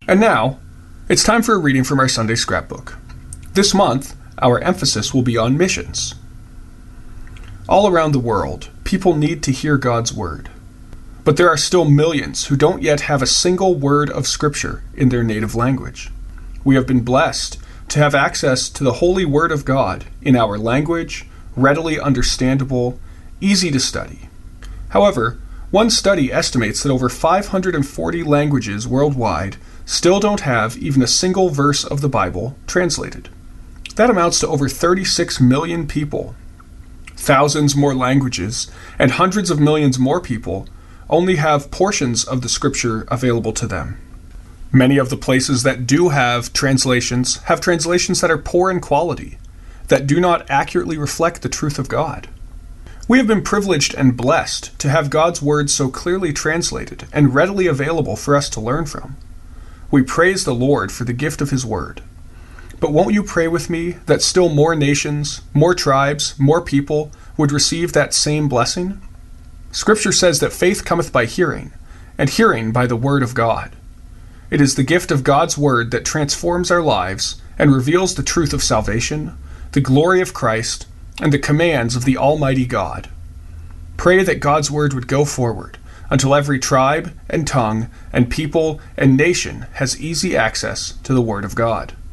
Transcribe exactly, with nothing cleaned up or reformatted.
And now, it's time for a reading from our Sunday scrapbook. This month, our emphasis will be on missions. All around the world, people need to hear God's word. But there are still millions who don't yet have a single word of Scripture in their native language. We have been blessed to have access to the holy word of God in our language, readily understandable, easy to study. However, one study estimates that over five hundred forty languages worldwide still don't have even a single verse of the Bible translated. That amounts to over thirty-six million people. Thousands more languages and hundreds of millions more people only have portions of the Scripture available to them. Many of the places that do have translations have translations that are poor in quality, that do not accurately reflect the truth of God. We have been privileged and blessed to have God's Word so clearly translated and readily available for us to learn from. We praise the Lord for the gift of His Word. But won't you pray with me that still more nations, more tribes, more people would receive that same blessing? Scripture says that faith cometh by hearing, and hearing by the Word of God. It is the gift of God's Word that transforms our lives and reveals the truth of salvation, the glory of Christ, and the commands of the Almighty God. Pray that God's Word would go forward until every tribe and tongue and people and nation has easy access to the Word of God.